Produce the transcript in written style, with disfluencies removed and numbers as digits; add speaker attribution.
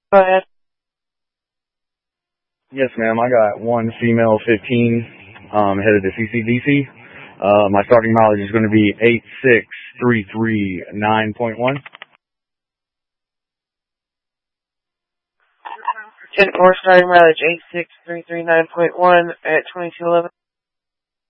Speaker 1: Go ahead.
Speaker 2: Yes, ma'am. I got one female 15 headed to CCDC. My starting mileage is going to be 86339.1.
Speaker 1: 10-4 starting mileage 86339.1 at 2211.